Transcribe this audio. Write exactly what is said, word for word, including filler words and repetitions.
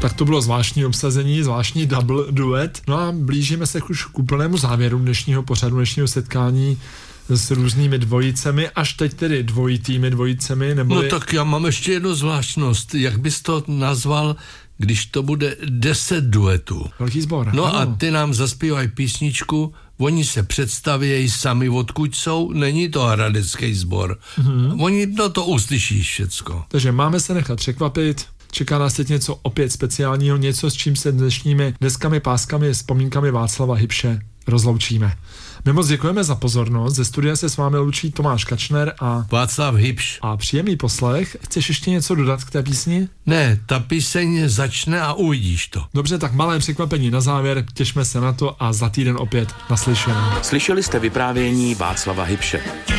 Tak to bylo zvláštní obsazení, zvláštní double duet. No a blížíme se už k úplnému závěru dnešního pořadu, dnešního setkání s různými dvojicemi, až teď tedy dvojitými dvojicemi, nebo... No tak já mám ještě jednu zvláštnost. Jak bys to nazval, když to bude deset duetů? Velký sbor. No ano. a ty nám zaspívají písničku, oni se představějí sami, odkud jsou, není to hradecký sbor. Mm-hmm. Oni, no to uslyšíš všecko. Takže máme se nechat překvapit. Čeká nás teď něco opět speciálního, něco, s čím se dnešními deskami, páskami, vzpomínkami Václava Hybše rozloučíme. My moc děkujeme za pozornost. Ze studia se s vámi loučí Tomáš Kačner a Václav Hybš. A příjemný poslech. Chceš ještě něco dodat k té písni? Ne, ta píseň začne a uvidíš to. Dobře, tak malé překvapení na závěr. Těšme se na to a za týden opět naslyšenou. Slyšeli jste vyprávění Václava Hybše.